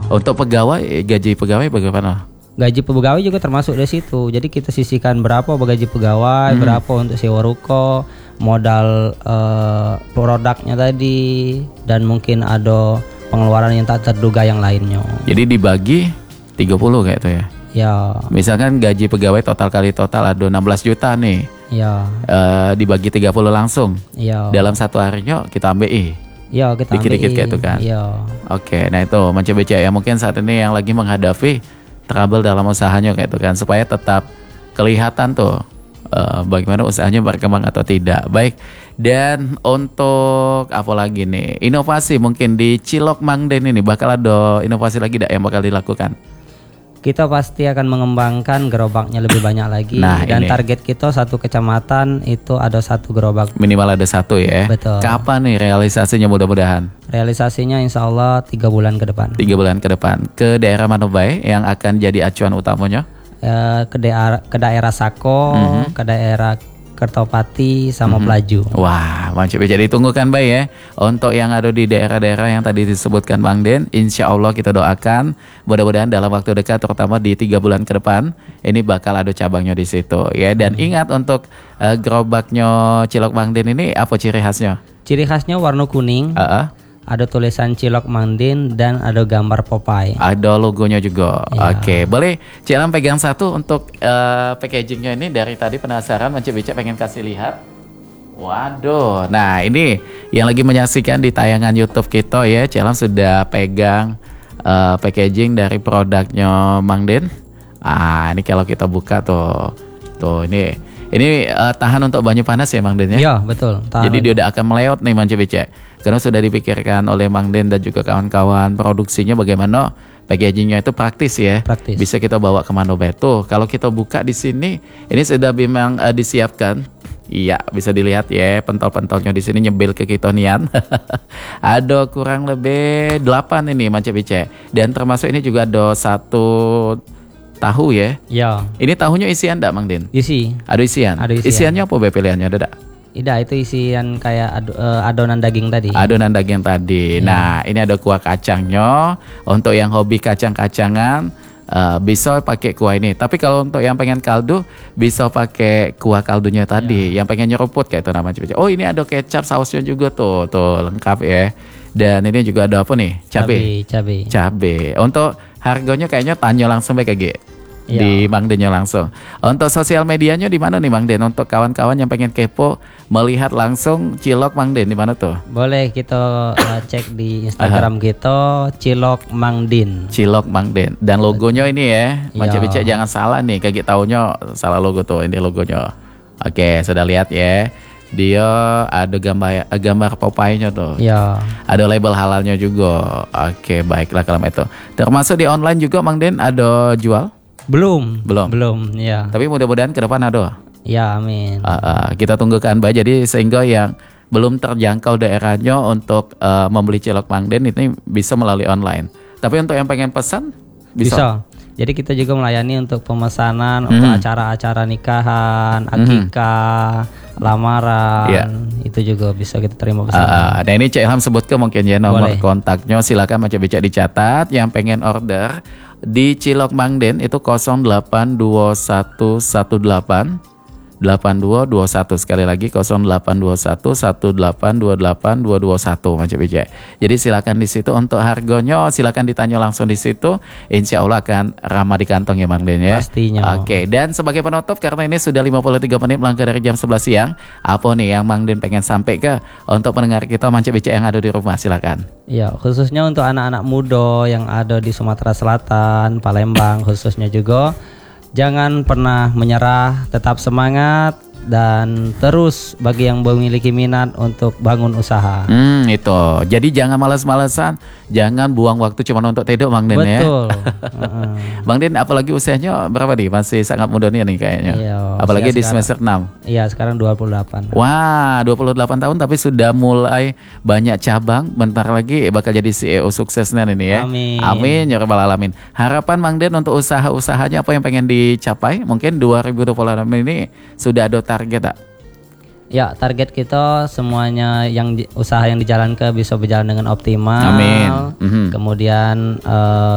Untuk pegawai, gaji pegawai bagaimana? Gaji pegawai juga termasuk dari situ. Jadi kita sisihkan berapa gaji pegawai, berapa untuk sewa ruko, modal produknya tadi, dan mungkin ada pengeluaran yang tak terduga yang lainnya. Jadi dibagi 30 kayak itu ya. Ya. Misalkan gaji pegawai total ada 16 juta nih. Ya. Dibagi 30 langsung. Ya. Dalam satu harinya kita ambil Ya, kita dikit-dikit kayak itu kan. Ya. Oke, nah itu mencoba ya mungkin saat ini yang lagi menghadapi trouble dalam usahanya kayak itu kan, supaya tetap kelihatan tuh bagaimana usahanya berkembang atau tidak. Baik, dan untuk apa lagi nih, inovasi mungkin di Cilok Mangden ini bakal ada inovasi lagi yang bakal dilakukan? Kita pasti akan mengembangkan gerobaknya lebih banyak lagi. Nah, dan ini target kita satu kecamatan itu ada 1 gerobak. minimal ada 1 ya. Betul. Kapan nih realisasinya mudah-mudahan? Realisasinya insya Allah 3 bulan ke depan. 3 bulan ke depan. Ke daerah mana baik yang akan jadi acuan utamanya? Ke daerah Sako, ke daerah Kertopati sama Pelaju. Wah, mantap. Jadi tunggukan baik ya. Untuk yang ada di daerah-daerah yang tadi disebutkan Bang Den, insya Allah kita doakan mudah-mudahan dalam waktu dekat, terutama di 3 bulan ke depan, ini bakal ada cabangnya di situ ya. Dan ingat untuk gerobaknya Cilok Bang Den ini apa ciri khasnya? Ciri khasnya warna kuning. Ada tulisan Cilok Mangden dan ada gambar Popeye. Ada logonya juga. Ya. Oke, boleh Cilam pegang satu untuk packagingnya ini. Dari tadi penasaran, Bica pengen kasih lihat. Waduh, nah ini yang lagi menyaksikan di tayangan YouTube kita ya. Cilam sudah pegang packaging dari produknya Mangden. Ini kalau kita buka tuh ini tahan untuk banyu panas ya Mang Den ya? Iya betul. Jadi dia udah akan meleot nih Mang Bica. Karena sudah dipikirkan oleh Mang Den dan juga kawan-kawan produksinya bagaimana packagingnya itu praktis ya. Praktis. Bisa kita bawa kemana betul. Kalau kita buka di sini, ini sudah memang disiapkan. Iya, bisa dilihat ya pentol-pentolnya di sini nyembil ke kita nian. Ada kurang lebih 8 ini Mang Bica. Dan termasuk ini juga ada 1 tahu ya. Iya. Ini tahunya isian enggak Mang Den? Isi. Ada isian. Ada isian. Isiannya apa pilihannya ada enggak? Tidak, itu isian kayak adonan daging tadi. Adonan daging tadi. Nah, ini ada kuah kacangnya. Untuk yang hobi kacang-kacangan bisa pakai kuah ini. Tapi kalau untuk yang pengen kaldu bisa pakai kuah kaldunya tadi. Yang pengen nyeruput kayak itu namanya. Oh, ini ada kecap, sausnya juga tuh lengkap ya. Dan ini juga ada apa nih? Cabe. Untuk harganya kayaknya tanya langsung kayak di Mang Dennya langsung. Untuk sosial medianya di mana nih Mang Den? Untuk kawan-kawan yang pengen kepo melihat langsung Cilok Mang Den di mana tuh? Boleh kita cek di Instagram kita Cilok Mang Den. Cilok Mang Den. Dan logonya ini ya, Macam Bica jangan salah nih, kayak taunya salah logo tuh, ini logonya. Oke, sudah lihat ya. Dia ada gambar Popeye-nya tuh. Iya. Ada label halalnya juga. Oke, baiklah kalau itu. Termasuk di online juga Mang Den ada jual? Belum, ya. Tapi mudah-mudahan ke depan ada. Ya, amin. Kita tunggukan Mbak. Jadi sehingga yang belum terjangkau daerahnya untuk membeli Cilok Mang Den ini bisa melalui online. Tapi untuk yang pengen pesan bisa. Jadi kita juga melayani untuk pemesanan untuk acara-acara nikahan, akikah, lamaran. Itu juga bisa kita terima pesanan. Nah ini Cik Ilham sebutkan mungkin ya nomor kontaknya, silakan Macam Bica dicatat. Yang pengen order di Cilok Mang Den itu 082118 8221, sekali lagi 082118282221 Macam Bica. Jadi silakan di situ. Untuk harganya silakan ditanya langsung di situ. Insya Allah akan ramah di kantong ya Mang Den ya. Pastinya. Oke, dan sebagai penutup karena ini sudah 53 menit melangkah dari jam 11 siang, apa nih yang Mang Den pengen sampai ke untuk pendengar kita Macam Bica yang ada di rumah, silakan. Ya, khususnya untuk anak-anak muda yang ada di Sumatera Selatan, Palembang khususnya juga, jangan pernah menyerah, tetap semangat, dan terus bagi yang memiliki minat untuk bangun usaha. Itu. Jadi jangan malas-malasan, jangan buang waktu cuma untuk tidur Mang Den ya. Betul. Bang Den apalagi usianya berapa nih? Masih sangat muda nih kayaknya. Iya, apalagi di semester 6. Iya, sekarang 28. Wah, 28 tahun tapi sudah mulai banyak cabang. Bentar lagi bakal jadi CEO suksesnya ini ya. Amin. Amin ya rabbal alamin. Harapan Mang Den untuk usaha-usahanya apa yang pengen dicapai? Mungkin 2026 ini sudah ada target tak? Ya, target kita semuanya usaha yang dijalankan bisa berjalan dengan optimal. Amin. Kemudian